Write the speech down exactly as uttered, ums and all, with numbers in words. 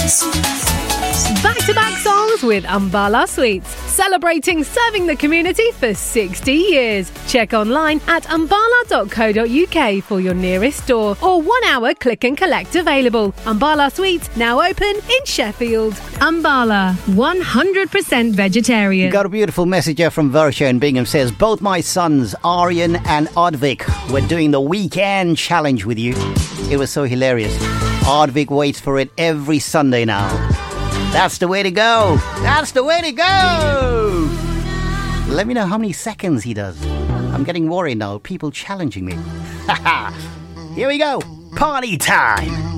Back-to-back songs with Ambala Sweets, celebrating serving the community for sixty years. Check online at ambala dot co dot uk for your nearest store or one-hour click and collect available. Ambala Sweets now open in Sheffield. Ambala, one hundred percent vegetarian. Got a beautiful message here from Varsha in Bingham. Says, both my sons, Aryan and Advik, were doing the weekend challenge with you. It was so hilarious. Advik waits for it every Sunday now. That's the way to go. That's the way to go. Let me know how many seconds he does. I'm getting worried now. People challenging me. Here we go. Party time.